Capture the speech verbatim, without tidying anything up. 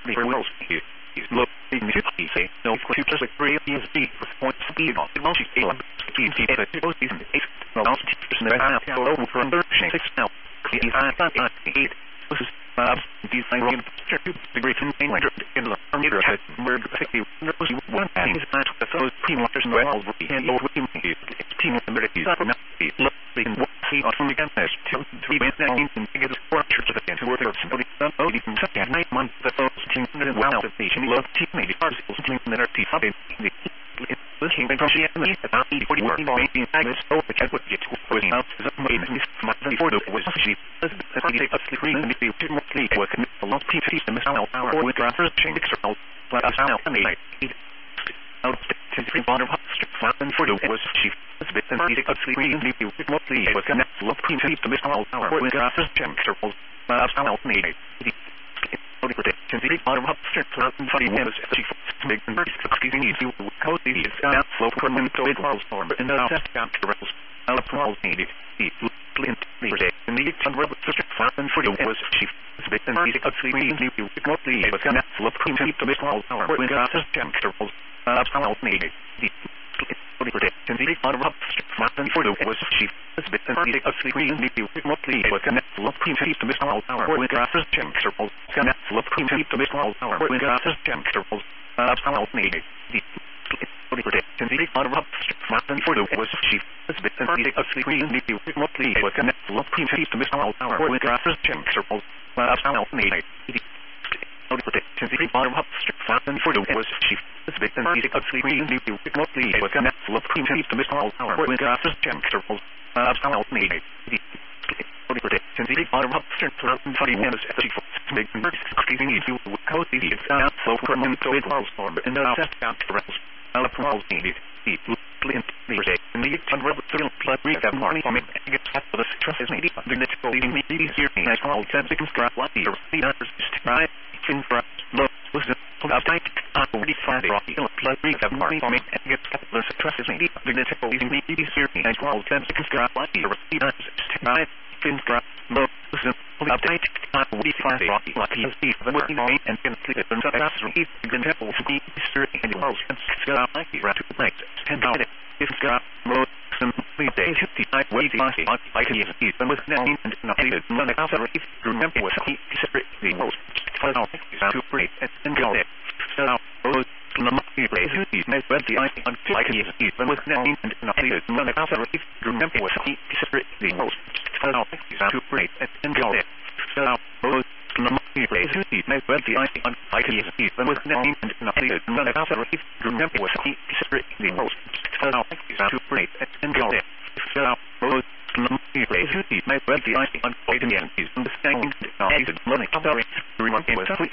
the world's here. He's looking to say, no, to just agree with the point speed on the most scale of the key to the most in the eight, the last teachers in the half hour over under six now. He's high on eight. This is Bob's design room to the great thing like in the meter had murdered fifty knows one thing is not the those pre waters in the walls will be hand over him team of the military are not be looking what he on the campus to three minutes now in the biggest structure to the end to work of somebody only from such a nine months that those team that well the nation love teammate particles team that are team the looking from the enemy about the forty work making agnes over which I would get to was out as a main my before the was she as the take up the green and the two more sleep was a lot of team system is now our with transfers change external but as now and they out to the bottom of strip flat and for the was she was bit and the up the green and the mostly was connect love team system is now our with transfers change external but as now and they protection the bottom of strip flat and funny was she make the first sixteen easy code the is that flow from into it was storm and the test after rails all applause needed the flint the protection the under strip flat and for the was she was bit and the up the green and the mostly was connect love team system is now our with transfers change external but as now and they the protection the bottom of strip flat and for the was she was bit and the up the green and the mostly was connect love team system is now our with transfers change external connect love team system is now our with transfers change external but how else needed the protection the bottom of strip flat and for the was she was bit and the up the green and the mostly was connect love team system is now our with transfers change external but how else needed the protection the bottom of strip flat and for the was she was bit and the up the green and the mostly was connect love team system is now our with transfers change external but how else needed the protection the bottom of strip flat and for the was she make the first sixteen easy with code the is out flow from into it was storm and the test after rails all applause needed the flint the protection the under the thrill plus we have morning from it gets at the stress is needed the next leading me here and I call ten seconds drop what the the others right in front look was the outside already find the rocky plus we have morning from it gets at the stress is needed the next leading me here and I call ten seconds drop what the others right in front look was the update we find the rocky like he is the working on and can sleep and so that's read the example of the history and the world and go out like the right to break ten dollars if got road some please day fifty five way the like like he is even with now and not even when the after if remember what he separate the most for now is to break and go there so road the place is made with the I on like he is even with now and not even when the after if remember what he separate the most for now is to break and go there so road the place is made with the I on like he is even with now and not even when the after if remember what he separate the most for now is to break and go there so road the place is made with the I on like he is even with now and not even when the after if remember what he